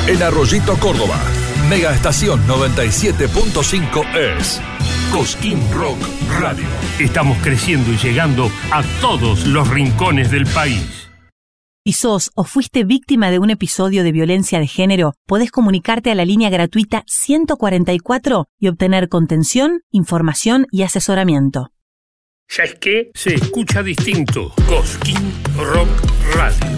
En Arroyito, Córdoba. Mega Estación 97.5 es Cosquín Rock Radio. Estamos creciendo y llegando a todos los rincones del país. Si sos o fuiste víctima de un episodio de violencia de género, podés comunicarte a la línea gratuita 144 y obtener contención, información y asesoramiento. ¿Sabes qué? Se escucha distinto. Cosquín Rock Radio.